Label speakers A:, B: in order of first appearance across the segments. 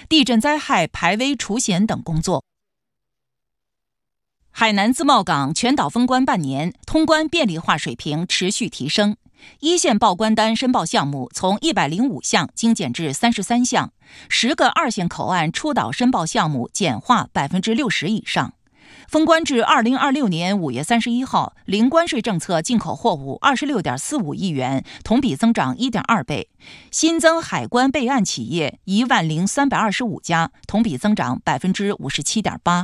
A: 地震灾害排危除险等工作。海南自贸港全岛封关半年，通关便利化水平持续提升。一线报关单申报项目从105项精简至33项，10个2线口岸出岛申报项目简化60%以上。封关至2026年5月31号，零关税政策进口货物26.45亿元，同比增长1.2倍。新增海关备案企业10325家，同比增长57.8%。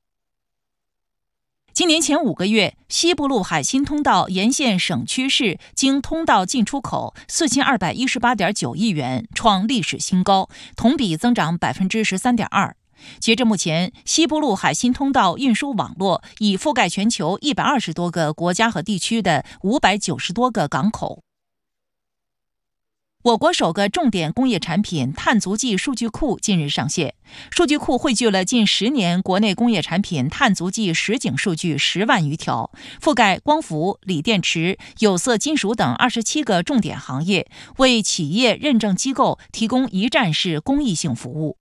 A: 今年前5个月，西部陆海新通道沿线省区市经通道进出口4218.9亿元，创历史新高，同比增长13.2%。截至目前，西部陆海新通道运输网络已覆盖全球120多个国家和地区的590多个港口。我国首个重点工业产品碳足迹数据库近日上线，数据库汇聚了近10年国内工业产品碳足迹实景数据10万余条，覆盖光伏、锂电池、有色金属等27个重点行业，为企业认证机构提供一站式公益性服务。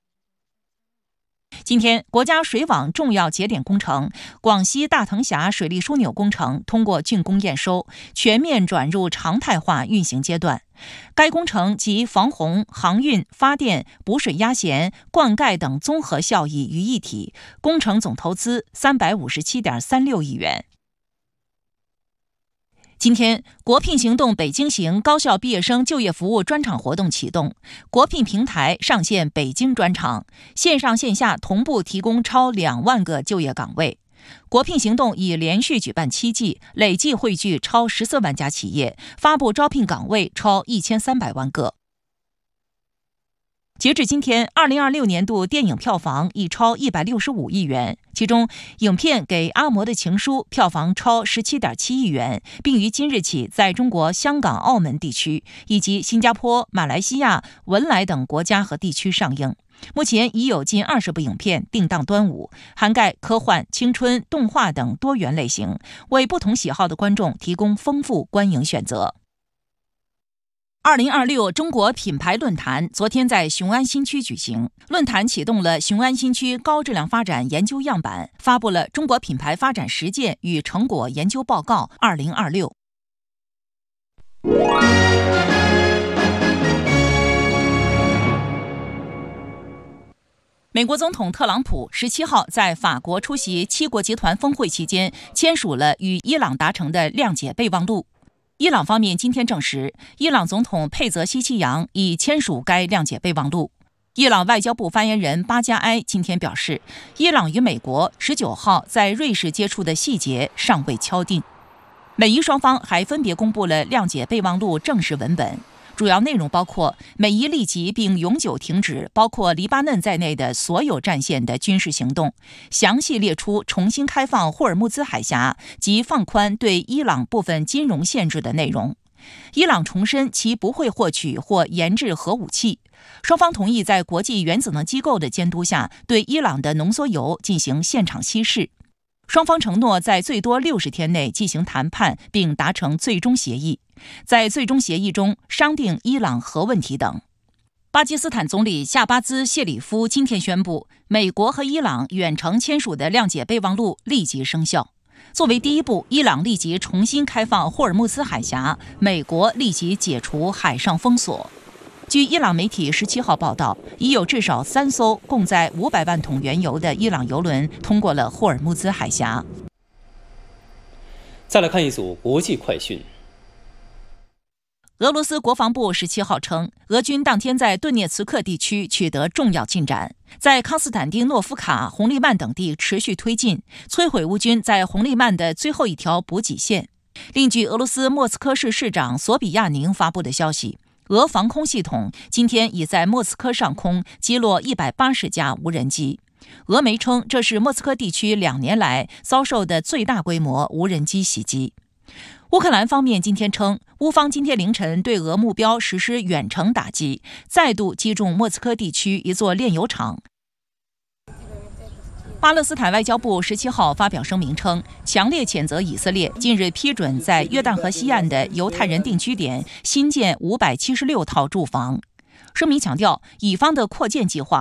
A: 今天，国家水网重要节点工程广西大藤峡水利枢纽工程通过竣工验收，全面转入常态化运行阶段。该工程集防洪、航运、发电、补水压咸、灌溉等综合效益于一体，工程总投资357.36亿元。今天，国聘行动北京行高校毕业生就业服务专场活动启动，国聘平台上线北京专场，线上线下同步提供超2万个就业岗位。国聘行动已连续举办7季，累计汇聚超14万家企业，发布招聘岗位超1300万个。截至今天，2026年度电影票房已超165亿元，其中影片《给阿嬷的情书》票房超17.7亿元，并于今日起在中国香港、澳门地区以及新加坡、马来西亚、文莱等国家和地区上映。目前已有近20部影片定档端午，涵盖科幻、青春、动画等多元类型，为不同喜好的观众提供丰富观影选择。2026中国品牌论坛昨天在雄安新区举行，论坛启动了雄安新区高质量发展研究样板，发布了中国品牌发展实践与成果研究报告2026。美国总统特朗普17号在法国出席7国集团峰会期间，签署了与伊朗达成的谅解备忘录。伊朗方面今天证实，伊朗总统佩泽希奇扬已签署该谅解备忘录。伊朗外交部发言人巴加埃今天表示，伊朗与美国19号在瑞士接触的细节尚未敲定。美伊双方还分别公布了谅解备忘录正式文本，主要内容包括美伊立即并永久停止包括黎巴嫩在内的所有战线的军事行动，详细列出重新开放霍尔木兹海峡及放宽对伊朗部分金融限制的内容。伊朗重申其不会获取或研制核武器。双方同意在国际原子能机构的监督下，对伊朗的浓缩铀进行现场稀释。双方承诺在最多60天内进行谈判，并达成最终协议。在最终协议中商定伊朗核问题等。巴基斯坦总理夏巴兹·谢里夫今天宣布，美国和伊朗远程签署的谅解备忘录立即生效。作为第一步，伊朗立即重新开放霍尔木兹海峡，美国立即解除海上封锁。据伊朗媒体17号报道，已有至少3艘共载500万桶原油的伊朗油轮通过了霍尔木兹海峡。
B: 再来看一组国际快讯。
A: 俄罗斯国防部17号称，俄军当天在顿涅茨克地区取得重要进展，在康斯坦丁诺夫卡、红利曼等地持续推进，摧毁乌军在红利曼的最后一条补给线。另据俄罗斯莫斯科市市长索比亚宁发布的消息，俄防空系统今天已在莫斯科上空击落180架无人机。俄媒称，这是莫斯科地区2年来遭受的最大规模无人机袭击。乌克兰方面今天称，乌方今天凌晨对俄目标实施远程打击，再度击中莫斯科地区一座炼油厂。巴勒斯坦外交部17号发表声明称，强烈谴责以色列近日批准在约旦河西岸的犹太人定居点新建576套住房。声明强调，以方的扩建计划